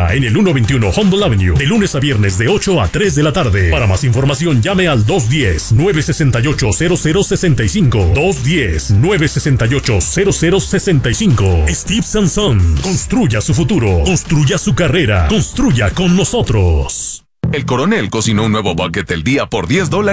Sonora, en el 121 Humboldt Avenue, de lunes a viernes de 8 a 3 de la tarde. Para más información, llame al 210-968-0065. 210-968-0065. Steve Sansón. Construya su futuro. Construya su carrera. Construya con nosotros. El coronel cocinó un nuevo bucket del día por $10